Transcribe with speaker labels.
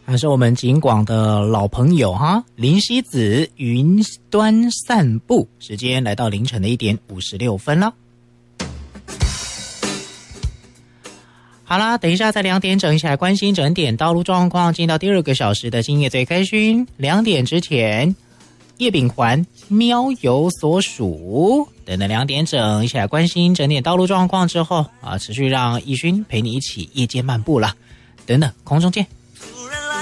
Speaker 1: 还是我们景广的老朋友哈，林夕子云端散步，时间来到凌晨的1点56分了。好啦，等一下在2点整一起来关心整点道路状况，进到第2个小时的今夜最开勋。2点之前，叶秉环喵有所属。等等2点整一起来关心整点道路状况之后啊，持续让奕勋陪你一起夜间漫步啦。等等，空中见。